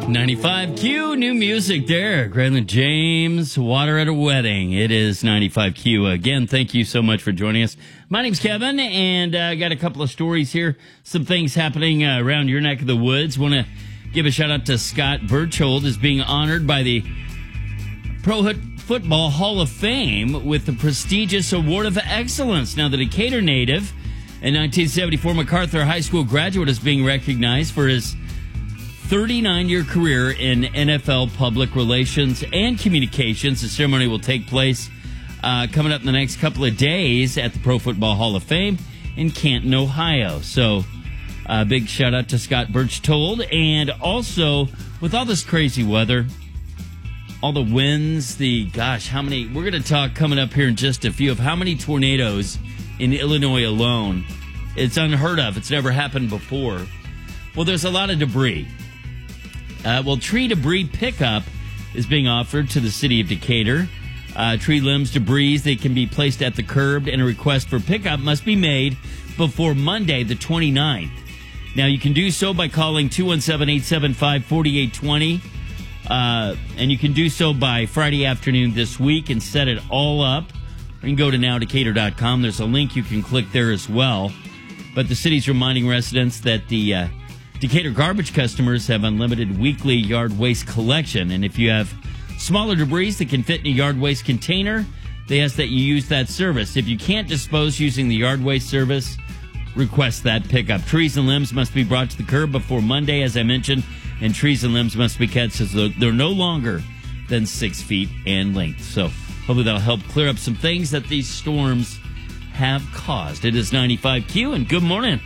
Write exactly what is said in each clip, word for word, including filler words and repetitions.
ninety-five Q, new music there. Grantland James, Water at a Wedding. It is ninety-five Q. Again, thank you so much for joining us. My name's Kevin, and I uh, got a couple of stories here. Some things happening uh, around your neck of the woods. Want to give a shout out to Scott Berchtold, is being honored by the Pro Football Hall of Fame with the prestigious Award of Excellence. Now, the Decatur native and nineteen seventy-four MacArthur High School graduate is being recognized for his thirty-nine-year career in N F L public relations and communications. The ceremony will take place uh, coming up in the next couple of days at the Pro Football Hall of Fame in Canton, Ohio. So, a uh, big shout-out to Scott Berchtold. And also, with all this crazy weather, all the winds, the, gosh, how many, we're going to talk coming up here in just a few of how many tornadoes in Illinois alone. It's unheard of. It's never happened before. Well, there's a lot of debris. Uh, well, tree debris pickup is being offered to the city of Decatur. Uh, tree limbs, debris, they can be placed at the curb, and a request for pickup must be made before Monday, the twenty-ninth. Now, you can do so by calling two one seven, eight seven five, four eight two zero, uh, and you can do so by Friday afternoon this week and set it all up. You can go to now decatur dot com. There's a link you can click there as well. But the city's reminding residents that the uh, Decatur garbage customers have unlimited weekly yard waste collection, and if you have smaller debris that can fit in a yard waste container, they ask that you use that service. If you can't dispose using the yard waste service, request that pickup. Trees and limbs must be brought to the curb before Monday, as I mentioned, and trees and limbs must be cut so they're no longer than six feet in length. So hopefully that'll help clear up some things that these storms have caused. It is ninety-five Q, and good morning.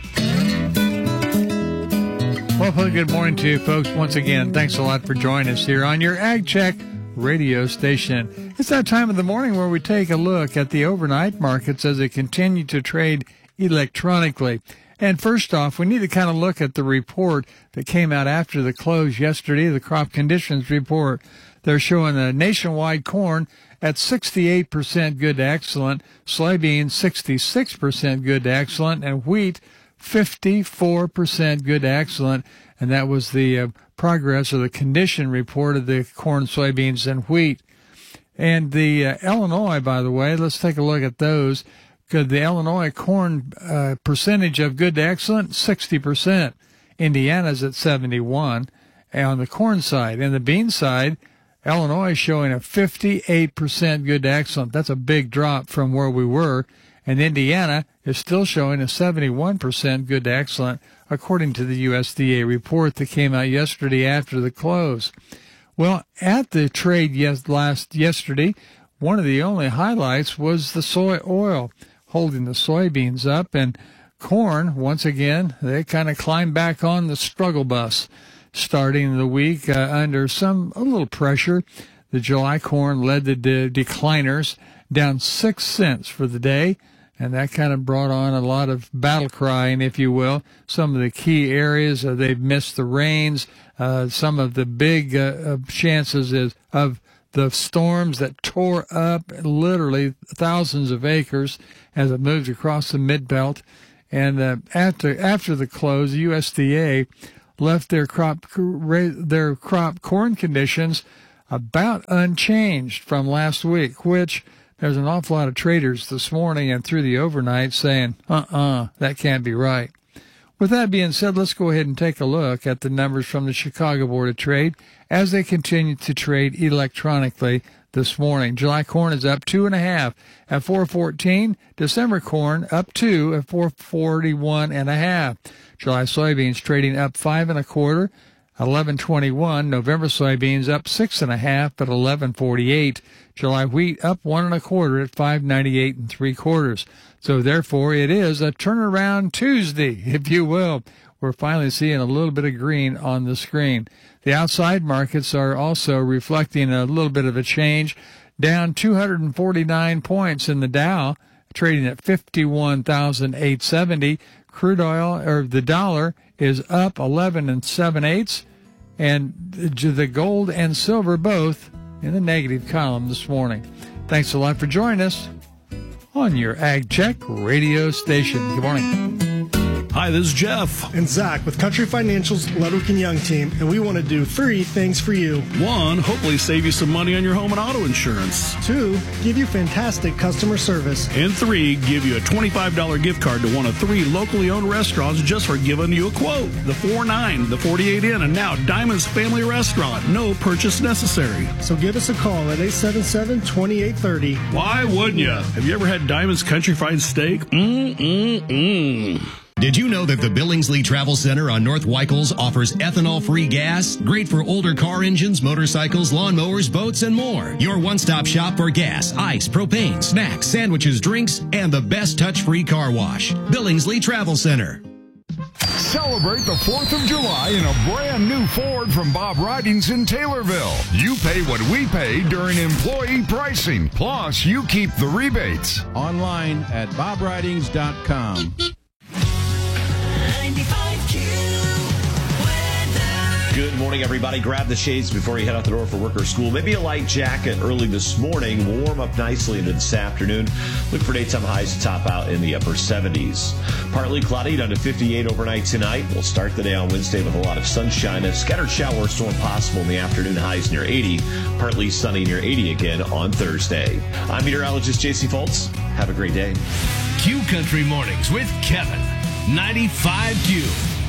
Well, good morning to you, folks. Once again, thanks a lot for joining us here on your Ag Check radio station. It's that time of the morning where we take a look at the overnight markets as they continue to trade electronically. And first off, we need to kind of look at the report that came out after the close yesterday, the crop conditions report. They're showing a nationwide corn at sixty-eight percent good to excellent, soybeans sixty-six percent good to excellent, and wheat fifty-four percent good to excellent, and that was the uh, progress of the condition report of the corn, soybeans, and wheat. And the uh, Illinois, by the way, let's take a look at those. Good, the Illinois corn uh, percentage of good to excellent, sixty percent. Indiana's at seventy-one on the corn side. And the bean side, Illinois showing a fifty-eight percent good to excellent. That's a big drop from where we were. And Indiana is still showing a seventy-one percent good to excellent, according to the U S D A report that came out yesterday after the close. Well, at the trade yes, last yesterday, one of the only highlights was the soy oil, holding the soybeans up, and corn, once again, they kind of climbed back on the struggle bus, starting the week uh, under some a little pressure. The July corn led the de- decliners, down six cents for the day, and that kind of brought on a lot of battle crying, if you will. Some of the key areas, uh, they've missed the rains. Uh, some of the big uh, chances is of the storms that tore up literally thousands of acres as it moved across the mid-belt. And uh, after after the close, the U S D A left their crop their crop corn conditions about unchanged from last week, which there's an awful lot of traders this morning and through the overnight saying, uh-uh, that can't be right. With that being said, let's go ahead and take a look at the numbers from the Chicago Board of Trade as they continue to trade electronically this morning. July corn is up two and a half at four fourteen. December corn up two at four forty-one and a half. July soybeans trading up five and a quarter, eleven twenty-one. November soybeans up six and a half at eleven forty-eight. July wheat up one and a quarter at five ninety-eight and three quarters. So therefore, it is a turnaround Tuesday, if you will. We're finally seeing a little bit of green on the screen. The outside markets are also reflecting a little bit of a change, down two hundred forty-nine points in the Dow, trading at fifty-one thousand eight hundred seventy. Crude oil, or the dollar, is up eleven and seven eighths, and the gold and silver both in the negative column this morning. Thanks a lot for joining us on your Ag Check radio station. Good morning. Hi, this is Jeff. And Zach with Country Financial's Ludwig and Young team, and we want to do three things for you. One, hopefully save you some money on your home and auto insurance. Two, give you fantastic customer service. And three, give you a twenty-five dollars gift card to one of three locally owned restaurants just for giving you a quote. The four nine, the forty-eight Inn, and now Diamond's Family Restaurant. No purchase necessary. So give us a call at eight seven seven, two eight three zero. Why wouldn't you? Have you ever had Diamond's Country Fried Steak? Mmm-mm-mm. Did you know that the Billingsley Travel Center on North Weichels offers ethanol-free gas? Great for older car engines, motorcycles, lawnmowers, boats, and more. Your one-stop shop for gas, ice, propane, snacks, sandwiches, drinks, and the best touch-free car wash. Billingsley Travel Center. Celebrate the fourth of July in a brand new Ford from Bob Ridings in Taylorville. You pay what we pay during employee pricing. Plus, you keep the rebates. Online at bob ridings dot com. Good morning, everybody. Grab the shades before you head out the door for work or school. Maybe a light jacket early this morning. We'll warm up nicely into this afternoon. Look for daytime highs to top out in the upper seventies. Partly cloudy down to fifty-eight overnight tonight. We'll start the day on Wednesday with a lot of sunshine. A scattered shower storm possible in the afternoon, highs near eighty. Partly sunny near eighty again on Thursday. I'm meteorologist J C Foltz. Have a great day. Q Country Mornings with Kevin. ninety-five Q.